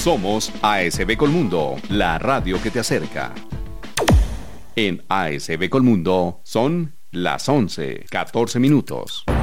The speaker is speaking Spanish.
Somos ASB Colmundo, la radio que te acerca. En ASB Colmundo son las 11:14.